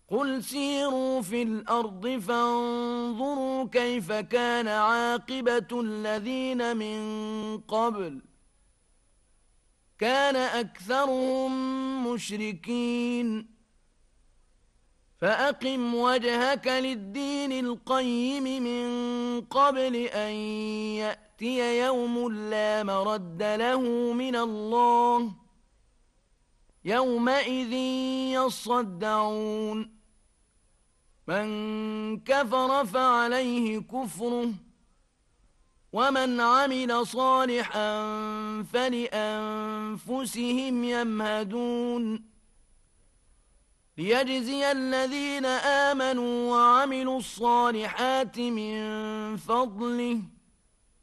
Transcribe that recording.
قل سيروا في الأرض فانظروا كيف كان عاقبة الذين من قبل كان أكثرهم مشركين فأقم وجهك للدين القيم من قبل أن يأتي يوم لا مرد له من الله يومئذ يصدعون من كفر فعليه كفره ومن عمل صالحا فلأنفسهم يمهدون ليجزي الذين آمنوا وعملوا الصالحات من فضله